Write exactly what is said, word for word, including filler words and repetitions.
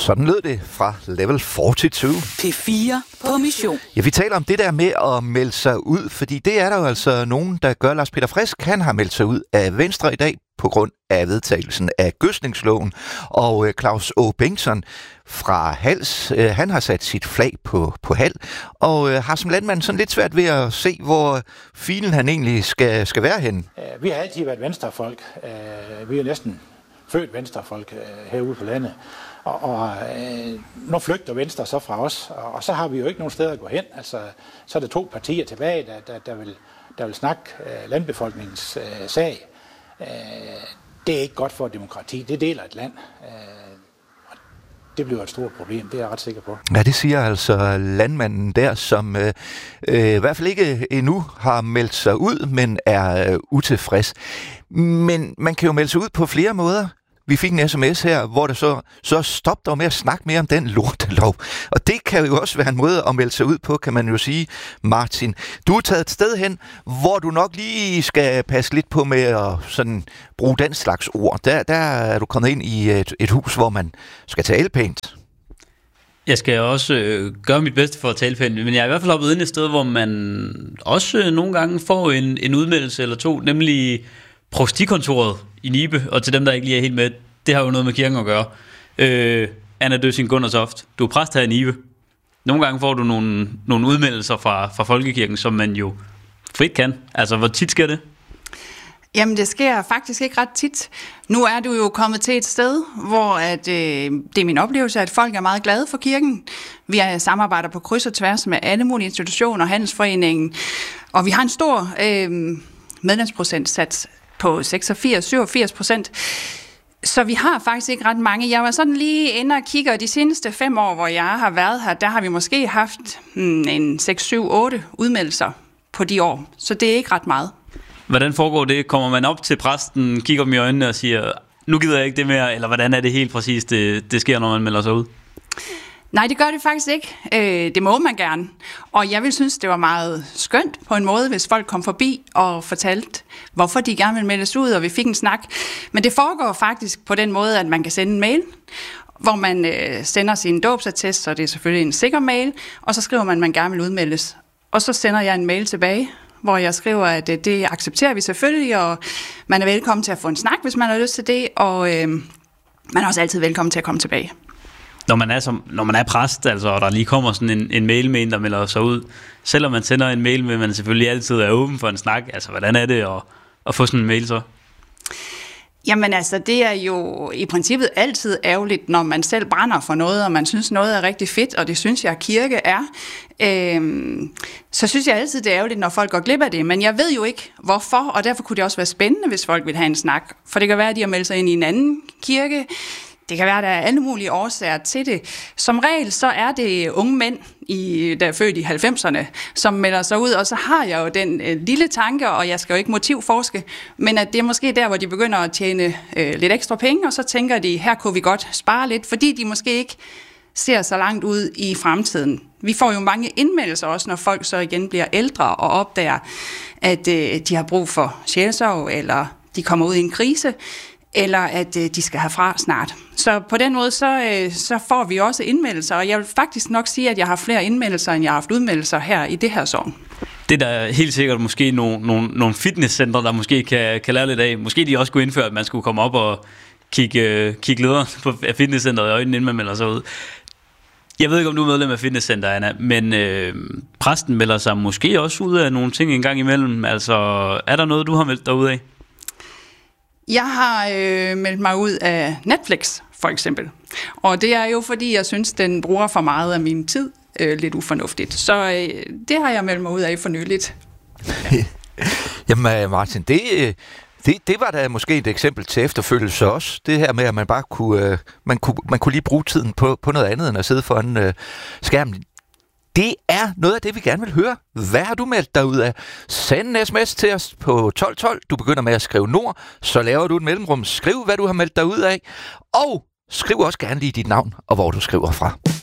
Sådan lød det fra Level fireogfyrre. P fire på mission. Ja, vi taler om det der med at melde sig ud, fordi det er der jo altså nogen, der gør. Lars Peter Frisk, han har meldt sig ud af Venstre i dag på grund af vedtagelsen af gødsningsloven. Og Claus Aage Bengtsson fra Hals, han har sat sit flag på, på Hal, og har som landmand sådan lidt svært ved at se, hvor filen han egentlig skal, skal være henne. Vi har altid været venstrefolk. Vi er næsten født venstrefolk herude på landet. Og, og øh, nu flygter Venstre så fra os, og, og så har vi jo ikke nogen steder at gå hen. Altså, så er der to partier tilbage, der, der, der, vil, der vil snakke øh, landbefolkningens øh, sag. Øh, det er ikke godt for demokrati. Det deler et land. Øh, det bliver et stort problem, det er jeg ret sikker på. Ja, det siger altså landmanden der, som øh, øh, i hvert fald ikke endnu har meldt sig ud, men er øh, utilfreds. Men man kan jo melde sig ud på flere måder. Vi fik en sms her, hvor det så, så stop dog med at snakke mere om den lortelov. Og det kan jo også være en måde at melde sig ud på, kan man jo sige, Martin. Du er taget et sted hen, hvor du nok lige skal passe lidt på med at sådan bruge den slags ord. Der, der er du kommet ind i et, et hus, hvor man skal tale pænt. Jeg skal også øh, gøre mit bedste for at tale pænt, men jeg er i hvert fald hoppet ind et sted, hvor man også øh, nogle gange får en, en udmeldelse eller to, nemlig provstikontoret i Nibe, og til dem, der ikke lige er helt med, det har jo noget med kirken at gøre. Øh, Anna Døsing Gundersoft, du er præst her i Nibe. Nogle gange får du nogle, nogle udmeldelser fra, fra folkekirken, som man jo frit kan. Altså, hvor tit sker det? Jamen, det sker faktisk ikke ret tit. Nu er du jo kommet til et sted, hvor at, øh, det er min oplevelse, at folk er meget glade for kirken. Vi samarbejder på kryds og tværs med alle mulige institutioner, Handelsforeningen, og vi har en stor øh, medlemsprocentsats på seksogfirs til syvogfirs procent. Så vi har faktisk ikke ret mange. Jeg var sådan lige inde og kigger, de seneste fem år, hvor jeg har været her, der har vi måske haft hmm, en seks, syv, otte udmeldelser på de år. Så det er ikke ret meget. Hvordan foregår det? Kommer man op til præsten, kigger dem i øjnene og siger, nu gider jeg ikke det mere, eller hvordan er det helt præcis, det, det sker, når man melder sig ud? Nej, det gør det faktisk ikke. Øh, det må man gerne. Og jeg vil synes, det var meget skønt på en måde, hvis folk kom forbi og fortalte, hvorfor de gerne ville meldes ud, og vi fik en snak. Men det foregår faktisk på den måde, at man kan sende en mail, hvor man øh, sender sin dåbsattest, så det er selvfølgelig en sikker mail, og så skriver man, at man gerne vil udmeldes. Og så sender jeg en mail tilbage, hvor jeg skriver, at øh, det accepterer vi selvfølgelig, og man er velkommen til at få en snak, hvis man har lyst til det, og øh, man er også altid velkommen til at komme tilbage. Når man er, som, når man er præst, altså, og der lige kommer sådan en, en mail med en, der melder sig ud, selvom man sender en mail med, man selvfølgelig altid er åben for en snak, altså hvordan er det at, at få sådan en mail så? Jamen altså, det er jo i princippet altid ærgerligt, når man selv brænder for noget, og man synes noget er rigtig fedt, og det synes jeg, kirke er. Øhm, så synes jeg altid, det er ærgerligt, når folk går glip af det. Men jeg ved jo ikke, hvorfor, og derfor kunne det også være spændende, hvis folk vil have en snak. For det kan være, at de har meldt sig ind i en anden kirke. Det kan være, at der er alle mulige årsager til det. Som regel, så er det unge mænd, i, der er født i halvfemserne, som melder sig ud, og så har jeg jo den øh, lille tanke, og jeg skal jo ikke motivforske, men at det er måske der, hvor de begynder at tjene øh, lidt ekstra penge, og så tænker de, her kunne vi godt spare lidt, fordi de måske ikke ser så langt ud i fremtiden. Vi får jo mange indmeldelser også, når folk så igen bliver ældre og opdager, at øh, de har brug for sjælsorg, eller de kommer ud i en krise, eller at øh, de skal herfra snart. Så på den måde, så, øh, så får vi også indmeldelser, og jeg vil faktisk nok sige, at jeg har flere indmeldelser, end jeg har haft udmeldelser her i det her sogn. Det er der helt sikkert måske nogle, nogle, nogle fitnesscentre, der måske kan, kan lære lidt af. Måske de også kunne indføre, at man skulle komme op og kigge, øh, kigge lederen på fitnesscenteret i øjnene, inden man melder sig ud. Jeg ved ikke, om du er medlem af fitnesscenter, Anna, men øh, præsten melder sig måske også ud af nogle ting en gang imellem. Altså, er der noget, du har meldt dig ud af? Jeg har øh, meldt mig ud af Netflix, for eksempel. Og det er jo, fordi jeg synes, den bruger for meget af min tid øh, lidt ufornuftigt. Så øh, det har jeg meldt mig ud af for nyligt. Ja. Jamen Martin, det, det, det var da måske et eksempel til efterfølgelse også. Det her med, at man bare kunne, øh, man kunne, man kunne lige bruge tiden på, på noget andet, end at sidde foran øh, skærmen. Det er noget af det, vi gerne vil høre. Hvad har du meldt dig ud af? Send en sms til os på tolv tolv. Du begynder med at skrive nord, så laver du et mellemrum. Skriv, hvad du har meldt dig ud af. Og skriv også gerne lige dit navn, og hvor du skriver fra.